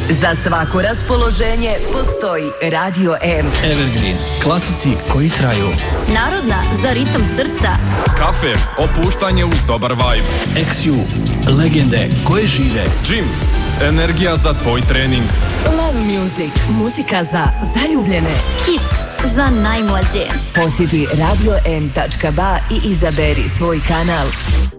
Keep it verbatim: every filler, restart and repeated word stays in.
Za svako raspoloženje postoji Radio M. Evergreen, klasici koji traju. Narodna za ritam srca. Kafe, opuštanje uz dobar vibe. X U, legende koje žive. Gym, energija za tvoj trening. Love Music, muzika za zaljubljene. Hits za najmlađe. Posjeti radio m tačka ba i izaberi svoj kanal.